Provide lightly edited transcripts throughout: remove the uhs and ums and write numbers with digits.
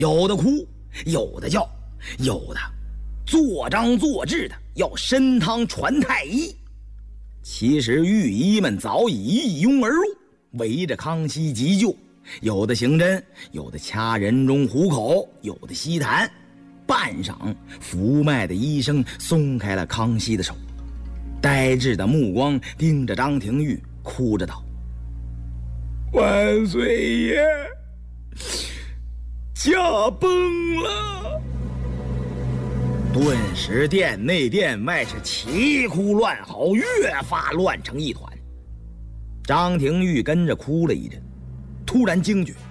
有的哭，有的叫，有的作张作志的要参汤传太医。其实御医们早已一拥而入，围着康熙急救，有的行针，有的掐人中虎口，有的吸痰。半晌，扶脉的医生松开了康熙的手，呆滞的目光盯着张廷玉，哭着道：万岁爷，驾崩了！顿时殿内殿外是齐哭乱嚎，越发乱成一团。张廷玉跟着哭了一阵，突然惊觉，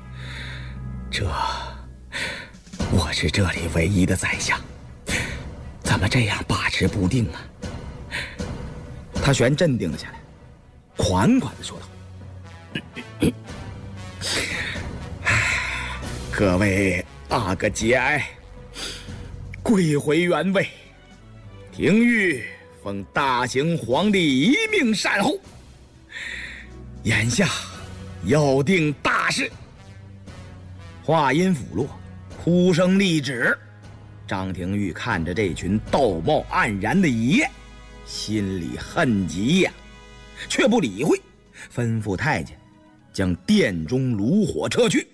我是这里唯一的宰相，怎么这样把持不定啊？他旋镇定了下来，款款地说道：各位阿哥节哀，归回原位。廷玉奉大行皇帝一命善后，眼下要定大事。话音甫落，哭声立止。张廷玉看着这群道貌岸然的爷，心里恨极呀，却不理会，吩咐太监将殿中炉火撤去。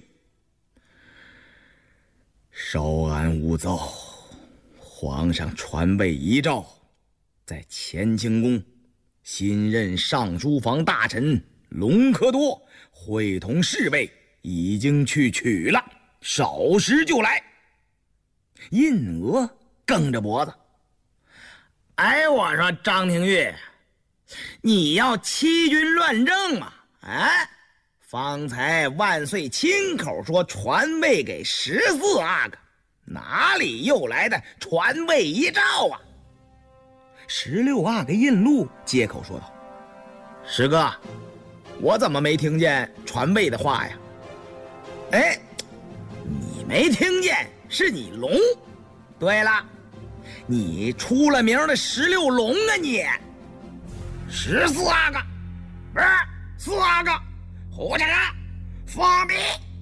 稍安勿躁，皇上传位遗诏，在乾清宫，新任上书房大臣隆科多会同侍卫已经去取了，少时就来。胤娥梗着脖子：哎，我说张廷玉，你要欺君乱政吗？哎，方才万岁亲口说传位给14阿哥，哪里又来的传位遗诏啊？16阿哥胤禄接口说道：师哥，我怎么没听见传位的话呀？哎，你没听见，是你聋。对了，你出了名的16聋啊你！14阿哥，不是4阿哥，胡这个放屁！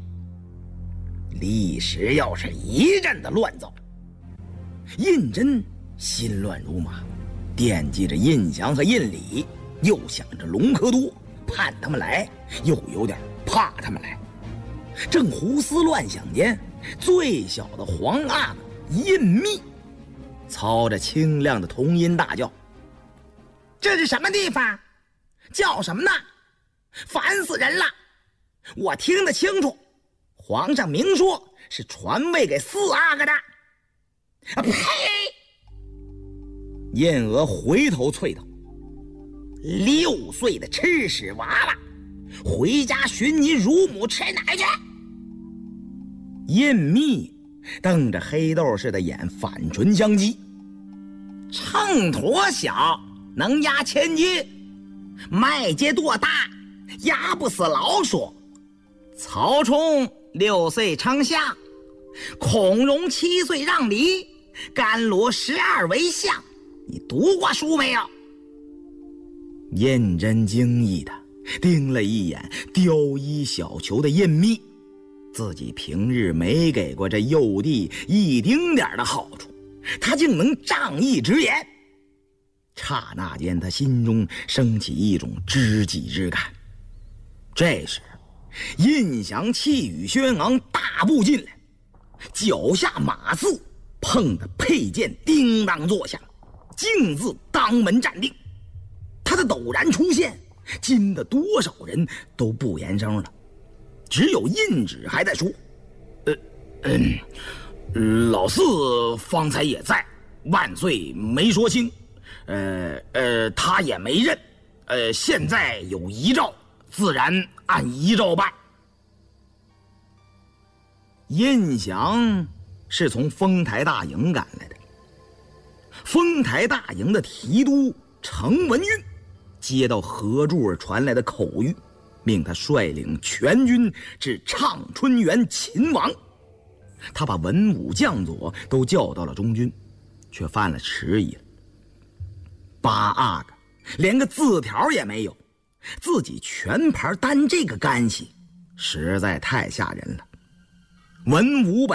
立时要是一阵的乱躁。胤禛心乱如麻，惦记着胤祥和胤礼，又想着隆科多，盼他们来，又有点怕他们来。正胡思乱想间，最小的皇阿哥胤密操着清亮的童音大叫：这是什么地方？叫什么呢？烦死人了！我听得清楚，皇上明说是传位给4阿哥的。呸！胤娥回头啐道：6岁的吃屎娃娃，回家寻你乳母吃奶去！胤密瞪着黑豆似的眼，反唇相讥：秤砣小能压千斤，麦秸垛大压不死老鼠。曹冲6岁称相，孔融7岁让梨，甘罗12为相。你读过书没有？胤禛惊异的盯了一眼雕衣小囚的胤密，自己平日没给过这幼弟一丁点的好处，他竟能仗义直言。刹那间，他心中升起一种知己之感。这时，胤祥气宇轩昂大步进来，脚下马刺碰得佩剑叮当作响，径自当门站定。他的陡然出现，惊得多少人都不言声了，只有胤旨还在说：老四方才也在，万岁没说清，他也没认，现在有遗诏，自然按遗诏办。胤祥是从丰台大营赶来的，丰台大营的提督程文运接到何柱儿传来的口谕，命他率领全军至畅春园勤王。他把文武将佐都叫到了中军，却犯了迟疑了。8阿哥连个字条也没有，自己全盘担这个干系，实在太吓人了。 文武百